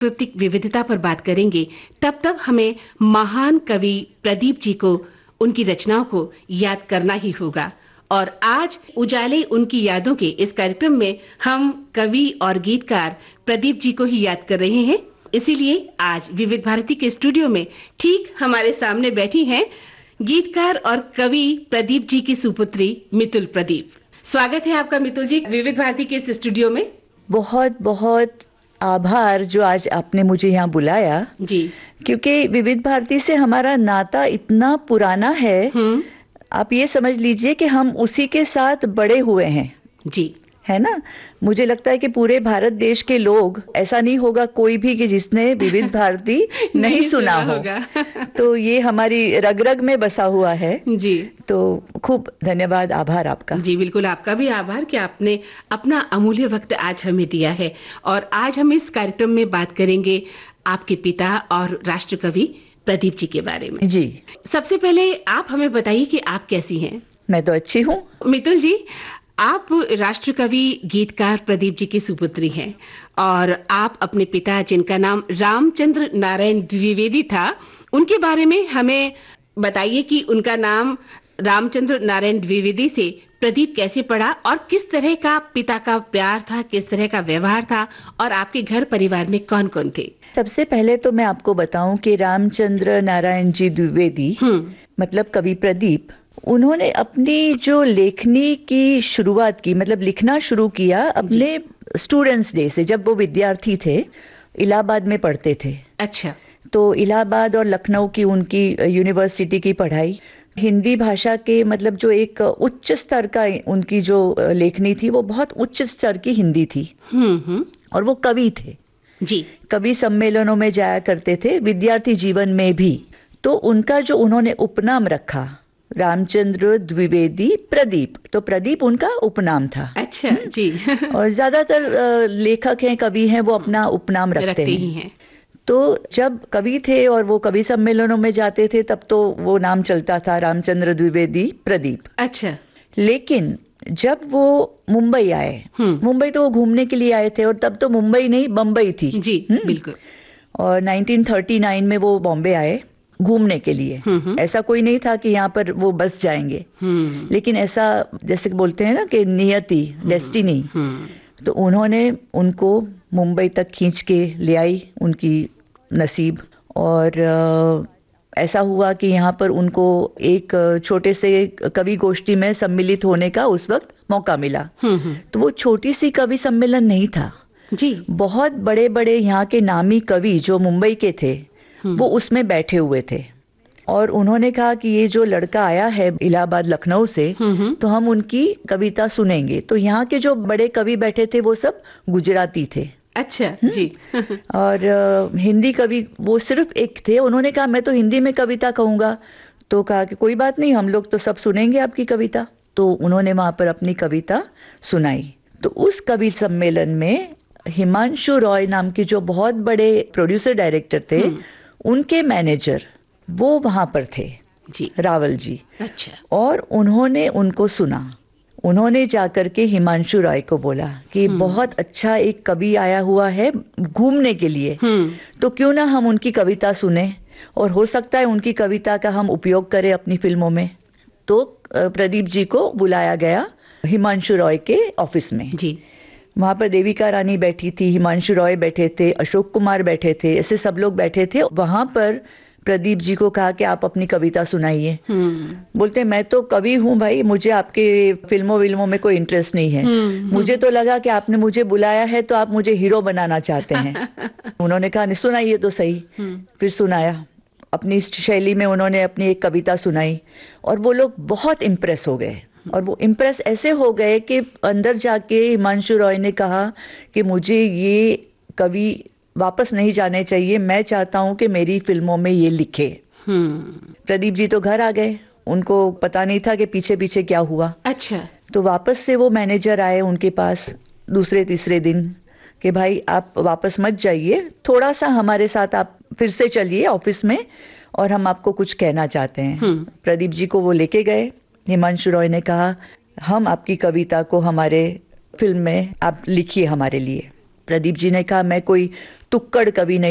सांस्कृतिक विविधता पर बात करेंगे, तब तक हमें महान कवि प्रदीप जी को, उनकी रचनाओं को याद करना ही होगा। और आज उजाले उनकी यादों के इस कार्यक्रम में हम कवि और गीतकार प्रदीप जी को ही याद कर रहे हैं। इसीलिए आज विविध भारती के स्टूडियो में ठीक हमारे सामने बैठी हैं गीतकार और कवि प्रदीप जी की सुपुत्री मितुल प्रदीप। स्वागत है आपका मितुल जी विविध भारती के इस स्टूडियो में। बहुत बहुत आभार जो आज आपने मुझे यहाँ बुलाया जी, क्योंकि विविध भारती से हमारा नाता इतना पुराना है। आप ये समझ लीजिए कि हम उसी के साथ बड़े हुए हैं। जी, है ना। मुझे लगता है कि पूरे भारत देश के लोग, ऐसा नहीं होगा कोई भी कि जिसने विविध भारती नहीं सुना होगा। तो ये हमारी रग रग में बसा हुआ है। जी, तो खूब धन्यवाद, आभार आपका। जी बिल्कुल, आपका भी आभार कि आपने अपना अमूल्य वक्त आज हमें दिया है। और आज हम इस कार्यक्रम में बात करेंगे आपके पिता और राष्ट्रकवि प्रदीप जी के बारे में। जी, सबसे पहले आप हमें बताइए कि आप कैसी हैं? मैं तो अच्छी हूँ। मितुल जी, आप राष्ट्रकवि गीतकार प्रदीप जी की सुपुत्री हैं और आप अपने पिता, जिनका नाम रामचंद्र नारायण द्विवेदी था, उनके बारे में हमें बताइए कि उनका नाम रामचंद्र नारायण द्विवेदी से प्रदीप कैसे पड़ा और किस तरह का पिता का प्यार था, किस तरह का व्यवहार था, और आपके घर परिवार में कौन कौन थे? सबसे पहले तो मैं आपको बताऊं कि रामचंद्र नारायण जी द्विवेदी मतलब कवि प्रदीप, उन्होंने अपनी जो लेखनी की शुरुआत की, मतलब लिखना शुरू किया अपने स्टूडेंट्स डे से, जब वो विद्यार्थी थे, इलाहाबाद में पढ़ते थे। अच्छा। तो इलाहाबाद और लखनऊ की उनकी यूनिवर्सिटी की पढ़ाई, हिंदी भाषा के मतलब जो एक उच्च स्तर का उनकी जो लेखनी थी, वो बहुत उच्च स्तर की हिंदी थी। और वो कवि थे। जी, कवि सम्मेलनों में जाया करते थे, विद्यार्थी जीवन में भी। तो उनका जो उन्होंने उपनाम रखा, रामचंद्र द्विवेदी प्रदीप, तो प्रदीप उनका उपनाम था। अच्छा। जी। और ज्यादातर लेखक हैं, कवि हैं, वो अपना उपनाम रखते ही हैं। तो जब कवि थे और वो कवि सम्मेलनों में जाते थे, तब तो वो नाम चलता था रामचंद्र द्विवेदी प्रदीप। अच्छा। लेकिन जब वो मुंबई आए, मुंबई तो वो घूमने के लिए आए थे, और तब तो मुंबई नहीं बम्बई थी। जी, बिल्कुल। और 1939 में वो बॉम्बे आए घूमने के लिए। ऐसा कोई नहीं था कि यहाँ पर वो बस जाएंगे, लेकिन ऐसा जैसे बोलते हैं ना कि नियति, डेस्टिनी। तो उन्होंने उनको मुंबई तक खींच के ले आई, उनकी नसीब। और ऐसा हुआ कि यहाँ पर उनको एक छोटे से कवि गोष्ठी में सम्मिलित होने का उस वक्त मौका मिला। तो वो छोटी सी कवि सम्मेलन नहीं था जी, बहुत बड़े बड़े यहाँ के नामी कवि जो मुंबई के थे, वो उसमें बैठे हुए थे। और उन्होंने कहा कि ये जो लड़का आया है इलाहाबाद लखनऊ से, तो हम उनकी कविता सुनेंगे। तो यहाँ के जो बड़े कवि बैठे थे वो सब गुजराती थे। अच्छा। जी। और हिंदी कवि वो सिर्फ एक थे। उन्होंने कहा मैं तो हिंदी में कविता कहूंगा। तो कहा कि कोई बात नहीं, हम लोग तो सब सुनेंगे आपकी कविता। तो उन्होंने वहां पर अपनी कविता सुनाई। तो उस कवि सम्मेलन में हिमांशु रॉय नाम के जो बहुत बड़े प्रोड्यूसर डायरेक्टर थे, उनके मैनेजर वो वहां पर थे। जी, रावल जी। अच्छा। और उन्होंने उनको सुना। उन्होंने जाकर के हिमांशु रॉय को बोला कि बहुत अच्छा एक कवि आया हुआ है घूमने के लिए, तो क्यों ना हम उनकी कविता सुने, और हो सकता है उनकी कविता का हम उपयोग करें अपनी फिल्मों में। तो प्रदीप जी को बुलाया गया हिमांशु रॉय के ऑफिस में। जी, वहां पर देविका रानी बैठी थी, हिमांशु रॉय बैठे थे, अशोक कुमार बैठे थे, ऐसे सब लोग बैठे थे। वहां पर प्रदीप जी को कहा कि आप अपनी कविता सुनाइए। बोलते मैं तो कवि हूं भाई, मुझे आपके फिल्मों में कोई इंटरेस्ट नहीं है। मुझे तो लगा कि आपने मुझे बुलाया है तो आप मुझे हीरो बनाना चाहते हैं। उन्होंने कहा नहीं, सुनाइए तो सही। फिर सुनाया, अपनी शैली में उन्होंने अपनी एक कविता सुनाई, और वो लोग बहुत इम्प्रेस हो गए। और वो इम्प्रेस ऐसे हो गए कि अंदर जाके हिमांशु रॉय ने कहा कि मुझे ये कवि वापस नहीं जाने चाहिए, मैं चाहता हूं कि मेरी फिल्मों में ये लिखे। प्रदीप जी तो घर आ गए, उनको पता नहीं था कि पीछे पीछे क्या हुआ। अच्छा। तो वापस से वो मैनेजर आए उनके पास दूसरे तीसरे दिन कि भाई आप वापस मत जाइए, थोड़ा सा हमारे साथ आप फिर से चलिए ऑफिस में, और हम आपको कुछ कहना चाहते हैं। प्रदीप जी को वो लेके गए। हिमांशु रॉय ने कहा हम आपकी कविता को हमारे फिल्म में आप लिखिए हमारे लिए। प्रदीप जी ने कहा मैं कोई तुक्कड़ कवि नहीं